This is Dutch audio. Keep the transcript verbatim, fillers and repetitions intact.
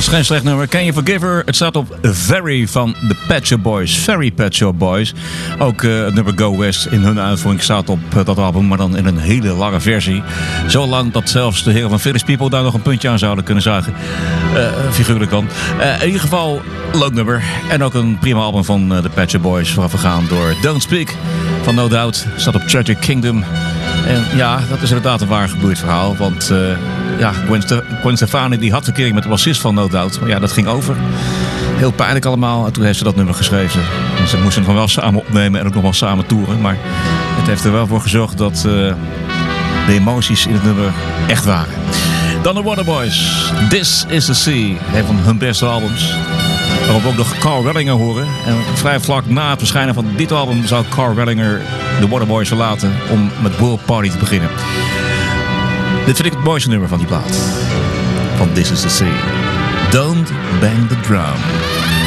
is geen slecht nummer. Can You Forgive Her? Het staat op Very van de Pet Shop Boys. Very Pet Shop Boys. Ook uh, het nummer Go West in hun uitvoering staat op uh, dat album, maar dan in een hele lange versie. Zo lang dat zelfs de heren van Village People daar nog een puntje aan zouden kunnen zagen. Uh, figuurlijk dan. Uh, in ieder geval, leuk nummer. En ook een prima album van uh, de Pet Shop Boys. Voorafgegaan door Don't Speak van No Doubt. Staat op Tragic Kingdom. En ja, dat is inderdaad een waar gebeurd verhaal. Want uh, ja, Gwen, Ste- Gwen Stefani die had verkering met de bassist van No Doubt. Maar ja, dat ging over. Heel pijnlijk allemaal. En toen heeft ze dat nummer geschreven. En ze moesten het nog wel samen opnemen en ook nog wel samen toeren. Maar het heeft er wel voor gezorgd dat uh, de emoties in het nummer echt waren. Dan de Waterboys. This is the Sea. Een van hun beste albums. Waarop we ook nog Carl Wellinger horen. En vrij vlak na het verschijnen van dit album zou Carl Wellinger de Waterboys verlaten om met World Party te beginnen. Dit vind ik het mooiste nummer van die plaat. Van This is the Sea. Don't Bang the Drum.